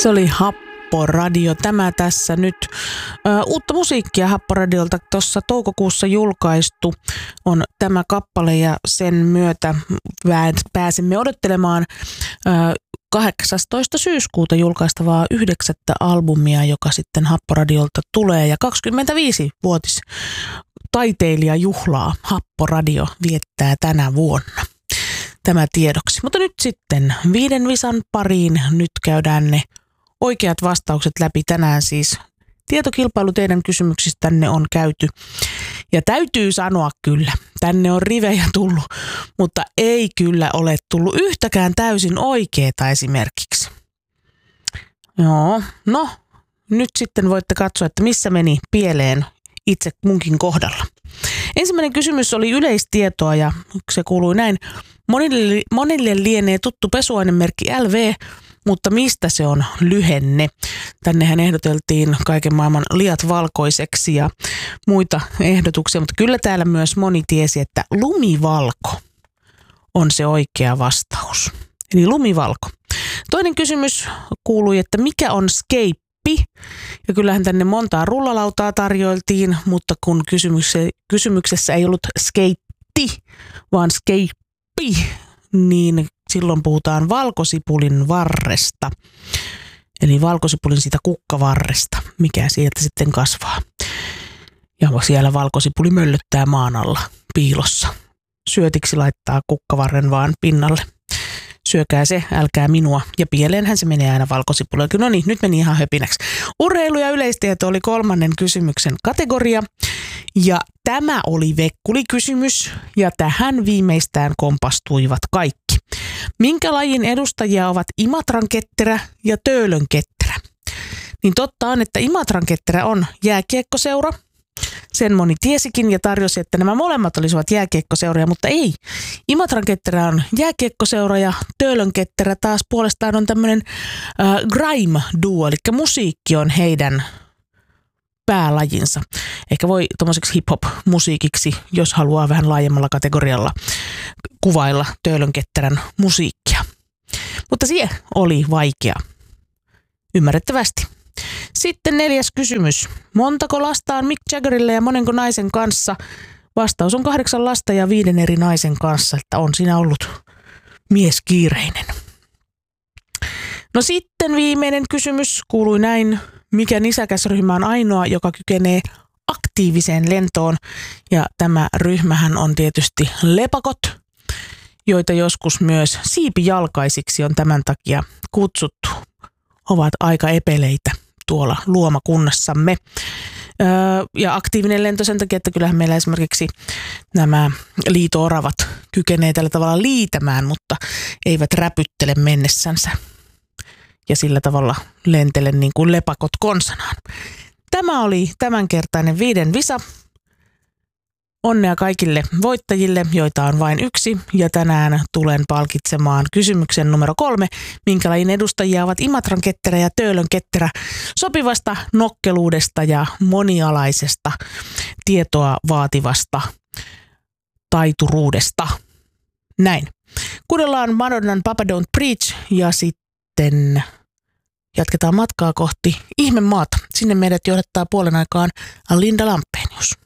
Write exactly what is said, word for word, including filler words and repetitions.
Se oli Happoradio. Tämä tässä nyt. Ö, uutta musiikkia Happoradiolta tuossa toukokuussa julkaistu on tämä kappale ja sen myötä pääsemme odottelemaan ö, kahdeksastoista syyskuuta julkaistavaa yhdeksättä albumia, joka sitten Happoradiolta tulee ja kaksikymmentäviisivuotis taiteilijajuhlaa Happoradio viettää tänä vuonna. Tämä tiedoksi. Mutta nyt sitten viiden visan pariin. Nyt käydään ne oikeat vastaukset läpi tänään siis. Tietokilpailu teidän kysymyksistänne on käyty. Ja täytyy sanoa kyllä, tänne on rivejä tullut, mutta ei kyllä ole tullut yhtäkään täysin oikeeta esimerkiksi. Joo, no nyt sitten voitte katsoa, että missä meni pieleen itse munkin kohdalla. Ensimmäinen kysymys oli yleistietoa ja se kuului näin. Monille, monille lienee tuttu pesuainemerkki L V, mutta mistä se on lyhenne? Tännehän ehdoteltiin kaiken maailman liat valkoiseksi ja muita ehdotuksia, mutta kyllä täällä myös moni tiesi, että lumivalko on se oikea vastaus. Eli lumivalko. Toinen kysymys kuului, että mikä on skeippi? Ja kyllähän tänne montaa rullalautaa tarjoiltiin, mutta kun kysymyksessä ei ollut skeitti, vaan skeippi, niin silloin puhutaan valkosipulin varresta. Eli valkosipulin siitä kukkavarresta, mikä sieltä sitten kasvaa. Ja siellä valkosipuli möllöttää maan alla piilossa. Syötiksi laittaa kukkavarren vaan pinnalle. Syökää se, älkää minua. Ja pieleenhän se menee aina valkosipulilla. No niin, nyt meni ihan höpinäksi. Urheilu ja yleistieto oli kolmannen kysymyksen kategoria. Ja tämä oli vekkulikysymys. Ja tähän viimeistään kompastuivat kaikki. Minkä lajin edustajia ovat Imatran ketterä ja Töölön ketterä? Niin totta on, että Imatran ketterä on jääkiekkoseura. Sen moni tiesikin ja tarjosi, että nämä molemmat olisivat jääkiekkoseuroja, mutta ei. Imatran ketterä on jääkiekkoseura ja Töölön ketterä taas puolestaan on tämmöinen äh, grime-duo, eli musiikki on heidän päälajinsa. Ehkä voi tommoiseksi hip-hop-musiikiksi, jos haluaa vähän laajemmalla kategorialla kuvailla Töölön ketterän musiikkia. Mutta se oli vaikea. Ymmärrettävästi. Sitten neljäs kysymys. Montako lasta on Mick Jaggerille ja monenko naisen kanssa? Vastaus on kahdeksan lasta ja viiden eri naisen kanssa, että on siinä ollut mies kiireinen. No sitten viimeinen kysymys kuului näin. Mikä nisäkäsryhmä on ainoa, joka kykenee aktiiviseen lentoon? Ja tämä ryhmähän on tietysti lepakot, joita joskus myös siipijalkaisiksi on tämän takia kutsuttu. Ovat aika epeleitä tuolla luomakunnassamme. Öö, ja aktiivinen lento sen takia, että kyllähän meillä esimerkiksi nämä liito-oravat kykenee tällä tavalla liitämään, mutta eivät räpyttele mennessänsä. Ja sillä tavalla lentele niin kuin lepakot konsanaan. Tämä oli tämänkertainen viiden visa. Onnea kaikille voittajille, joita on vain yksi. Ja tänään tulen palkitsemaan kysymyksen numero kolme. Minkälainen edustajia ovat Imatran ketterä ja Töölön ketterä sopivasta nokkeluudesta ja monialaisesta tietoa vaativasta taituruudesta. Näin. Kuunnellaan Madonnan Papa Don't Preach ja sitten jatketaan matkaa kohti ihmemaata. Sinne meidät johdattaa puolen aikaan Linda Lampenius.